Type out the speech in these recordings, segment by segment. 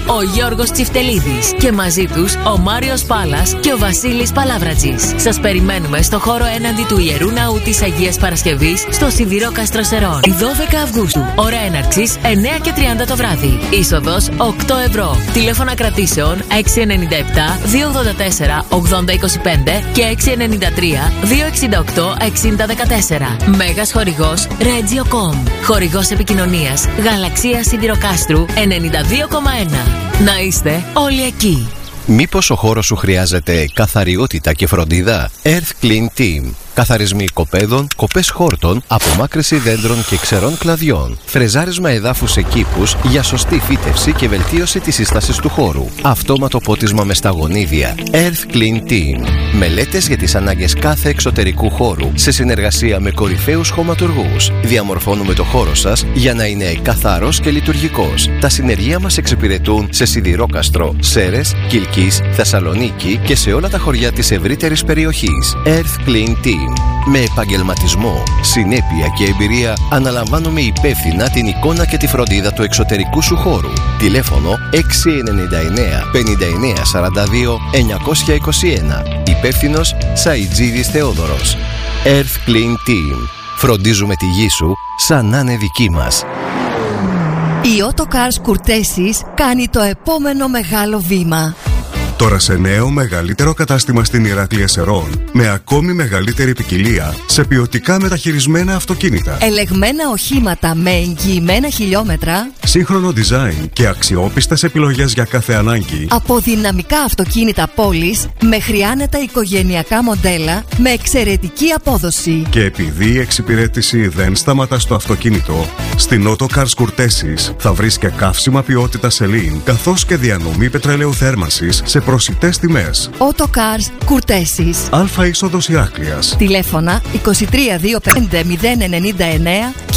ο Γιώργος Τσιφτελίδης και μαζί τους ο Μάριος Πάλας και ο Βασίλης Παλάβρατζης. Σας περιμένουμε στο χώρο έναντι του Ιερού Ναού της Αγίας Παρασκευής στο Σιδηρόκαστρο Σερών. 12 Αυγούστου. Ώρα έναρξης 9:30 το βράδυ. Είσοδος 8 ευρώ. Τηλέφωνα κρατήσεων 697 284 8025 και 693 268 6014. Μέγας χορηγός Regio.com. Χορηγός επικοινωνίας Γαλαξία Σιδηροκάστρου 92,1. Να είστε όλοι εκεί. Μήπως ο χώρος σου χρειάζεται καθαριότητα και φροντίδα? Earth Clean Team. Καθαρισμοί οικοπαίδων, κοπές χόρτων, απομάκρυνση δέντρων και ξερών κλαδιών. Φρεζάρισμα εδάφους σε κήπους για σωστή φύτευση και βελτίωση της σύστασης του χώρου. Αυτόματο πότισμα με σταγονίδια. Earth Clean Team. Μελέτες για τις ανάγκες κάθε εξωτερικού χώρου σε συνεργασία με κορυφαίους χωματουργούς. Διαμορφώνουμε το χώρο σας για να είναι καθαρός και λειτουργικός. Τα συνεργεία μας εξυπηρετούν σε Σιδηρόκαστρο, Σέρες, Κιλκής, Θεσσαλονίκη και σε όλα τα χωριά της ευρύτερης περιοχής. Earth Clean Team. Με επαγγελματισμό, συνέπεια και εμπειρία αναλαμβάνουμε υπεύθυνα την εικόνα και τη φροντίδα του εξωτερικού σου χώρου. Τηλέφωνο 699 59 42 921. Υπεύθυνος Σαιτζίδης Θεόδωρος. Earth Clean Team. Φροντίζουμε τη γη σου σαν να είναι δική μας. Η Autocars Courtesis κάνει το επόμενο μεγάλο βήμα. Τώρα σε νέο μεγαλύτερο κατάστημα στην Ηράκλεια Σερών, με ακόμη μεγαλύτερη ποικιλία σε ποιοτικά μεταχειρισμένα αυτοκίνητα. Ελεγμένα οχήματα με εγγυημένα χιλιόμετρα. Σύγχρονο design και αξιόπιστες επιλογές για κάθε ανάγκη. Από δυναμικά αυτοκίνητα πόλης μέχρι άνετα οικογενειακά μοντέλα με εξαιρετική απόδοση. Και επειδή η εξυπηρέτηση δεν σταματά στο αυτοκίνητο, στην Autocars Courtesis θα βρεις και καύσιμα ποιότητας Celine, καθώς και διανομή πετρελαίου θέρμανσης σε προσιτές τιμές. Autocars Courtesis. Αλφα είσοδος Ηράκλειας. Τηλέφωνα 2325 099 και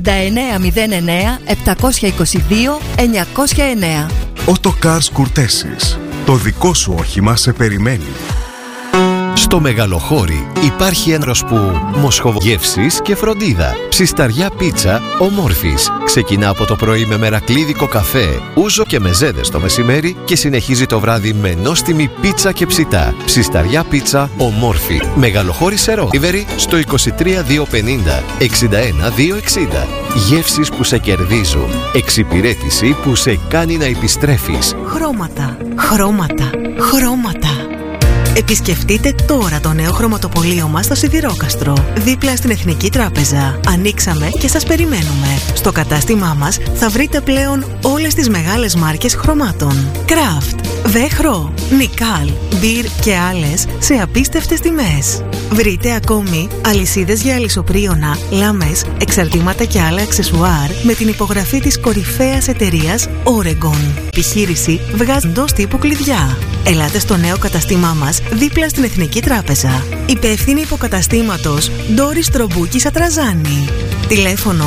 6909 722 909. Autocars Courtesis. Το δικό σου όχημα σε περιμένει. Στο Μεγαλοχώρι υπάρχει ένρος που μοσχοβογεύσεις και φροντίδα. Ψισταριά πίτσα Ομόρφης. Ξεκινά από το πρωί με μερακλίδικο καφέ, ούζο και μεζέδες το μεσημέρι και συνεχίζει το βράδυ με νόστιμη πίτσα και ψητά. Ψισταριά πίτσα Ομόρφη. Μεγαλοχώρι Σερών. Ιβερί στο 23250 61260. Γεύσεις που σε κερδίζουν. Εξυπηρέτηση που σε κάνει να επιστρέφεις. Χρώματα, χρώματα, χρώματα. Επισκεφτείτε τώρα το νέο χρωματοπωλείο μας στο Σιδηρόκαστρο, δίπλα στην Εθνική Τράπεζα. Ανοίξαμε και σας περιμένουμε. Στο κατάστημά μας θα βρείτε πλέον όλες τις μεγάλες μάρκες χρωμάτων. Craft, Βέχρο, Νικάλ, Μπιρ και άλλες σε απίστευτες τιμές. Βρείτε ακόμη αλυσίδες για αλυσοπρίωνα, λάμες, εξαρτήματα και άλλα αξεσουάρ με την υπογραφή της κορυφαίας εταιρείας Oregon. Επιχείρηση βγάζει εντός τύπου κλειδιά. Ελάτε στο νέο καταστήμά μας δίπλα στην Εθνική Τράπεζα. Υπεύθυνη υποκαταστήματος Ντόρις Τρομπούκη Σατραζάνη. Τηλέφωνο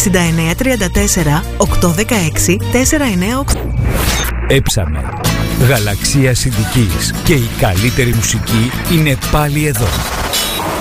6934 816 498. Έψαμε. Γαλαξία Συνδικής και η καλύτερη μουσική είναι πάλι εδώ.